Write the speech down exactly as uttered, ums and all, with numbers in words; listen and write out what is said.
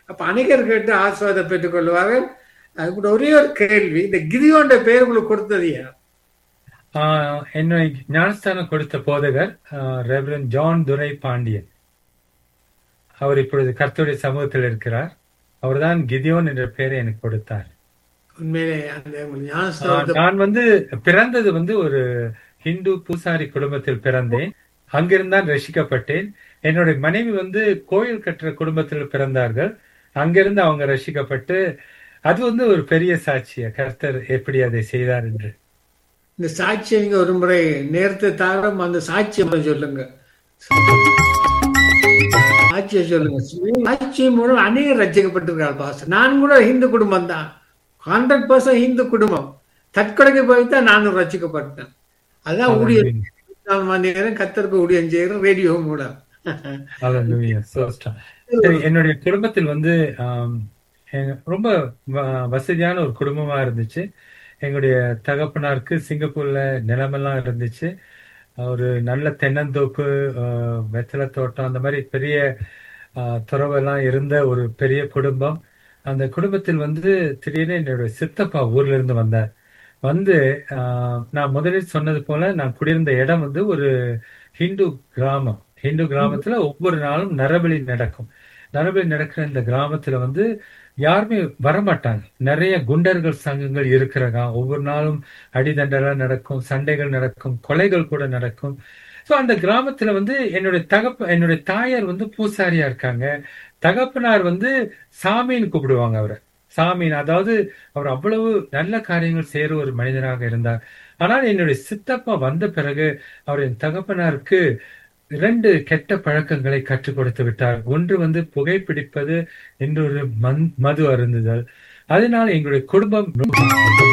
அப்ப அநேகர் கேட்டு ஆசீர்வாதம் பெற்றுக் கொள்வார்கள். அது கூட ஒரே ஒரு கேள்வி, இந்த கிதியோன்ற பெயர் உங்களுக்கு கொடுத்தது யார்? ஆஹ் என்னை ஞானஸ்தானம் கொடுத்த போதகர் ரெவரன் ஜான் துரை பாண்டியன். அவர் இப்பொழுது கர்த்தருடைய சமூகத்தில் இருக்கிறார். அவர்தான் கிதியோன் என்ற பெயரை எனக்கு கொடுத்தார். உண்மையிலே அந்த ஆஹ் ஞானஸ்தானத்தை நான் வந்து பிறந்தது வந்து ஒரு ஹிந்து பூசாரி குடும்பத்தில் பிறந்தேன். அங்கிருந்தான் ரசிக்கப்பட்டேன். என்னுடைய மனைவி வந்து கோயில் கட்டுற குடும்பத்தில் பிறந்தார்கள். அங்கிருந்து அவங்க ரசிக்கப்பட்டு, அது வந்து ஒரு பெரிய சாட்சிய கர்த்தர் எப்படி அதை செய்தார் என்று. இந்த சாட்சியை நீங்க ஒரு முறை நேரத்தை தாரம் அந்த சாட்சியம் சொல்லுங்க. சாட்சியை சொல்லுங்க. சாட்சியம் மூலம் அநேகர் ரசிக்கப்பட்டிருக்கிறார் பாஸ்டர். நான் கூட ஹிந்து குடும்பம் தான், ஹண்ட்ரட் பர்சன்ட் ஹிந்து குடும்பம். தற்கொலைக்கு போய்தான் நானும் ரசிக்கப்பட்டேன். அதான் ஊழியம், Hallelujah. நாலு மணி நேரம் கத்தருக்கு ஊழியம் செய்யறேன் ரேடியோ மூலம். Hallelujah. So strong. சரி, என்னுடைய குடும்பத்தில் வந்து ஆம், எங்க- ரொம்ப வ- வசதியான ஒரு குடும்பமா இருந்துச்சு. எங்களுடைய தகப்பனாருக்கு சிங்கப்பூர்ல நிலமெல்லாம் இருந்துச்சு. ஒரு நல்ல தென்னந்தோப்பு, ஆஹ், வெத்தலை தோட்டம், அந்த மாதிரி பெரிய ஆஹ், துறவெல்லாம் இருந்த ஒரு பெரிய குடும்பம். அந்த குடும்பத்தில் வந்து திடீர்னு என்னுடைய சித்தப்பா ஊர்ல இருந்து வந்தார். வந்து ஆஹ், நான் முதலில் சொன்னது போல நான் குடியிருந்த இடம் வந்து ஒரு ஹிந்து கிராமம். ஹிந்து கிராமத்துல ஒவ்வொரு நாளும் நரபலி நடக்கும். நரபலி நடக்கிற இந்த கிராமத்துல வந்து யாருமே வரமாட்டாங்க. நிறைய குண்டர்கள் சங்கங்கள் இருக்கிறதா, ஒவ்வொரு நாளும் அடிதண்டெல்லாம் நடக்கும், சண்டைகள் நடக்கும், கொலைகள் கூட நடக்கும். ஸோ அந்த கிராமத்துல வந்து என்னுடைய தகப்ப என்னுடைய தாயார் வந்து பூசாரியா இருக்காங்க. தகப்பனார் வந்து சாமின்னு கூப்பிடுவாங்க அவரை. சாமின், அதாவது அவர் அவ்வளவு நல்ல காரியங்கள் செய்யற ஒரு மனிதனாக இருந்தார். ஆனால் என்னுடைய சித்தப்பா வந்த பிறகு அவர் என் தகப்பனாருக்கு இரண்டு கெட்ட பழக்கங்களை கற்றுக் கொடுத்து விட்டார். ஒன்று வந்து புகைப்பிடிப்பது, இன்னொரு மண் மது அருந்துதல். அதனால் எங்களுடைய குடும்பம்